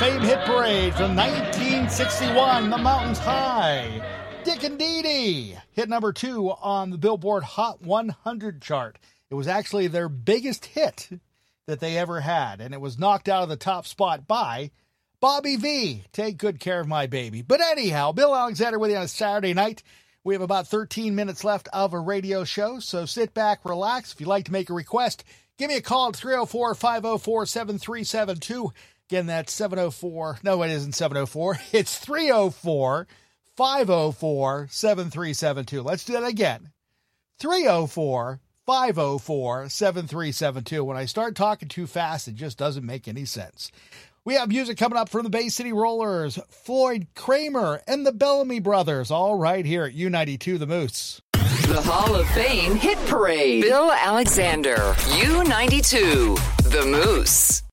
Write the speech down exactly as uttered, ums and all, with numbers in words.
Fame hit parade from nineteen sixty-one, The Mountains High. Dick and Dee Dee hit number two on the Billboard Hot one hundred chart. It was actually their biggest hit that they ever had, and it was knocked out of the top spot by Bobby V, Take Good Care of My Baby. But anyhow, Bill Alexander with you on a Saturday night. We have about thirteen minutes left of a radio show, so sit back, relax. If you'd like to make a request, give me a call at three oh four, five oh four, seven three seven two. Again, that's seven oh four. No, it isn't seven oh four. It's three oh four, five oh four, seven three seven two. Let's do that again. three oh four, five oh four, seven three seven two. When I start talking too fast, it just doesn't make any sense. We have music coming up from the Bay City Rollers, Floyd Kramer, and the Bellamy Brothers, all right here at U ninety-two The Moose. The Hall of Fame Hit Parade. Bill Alexander, U ninety-two The Moose.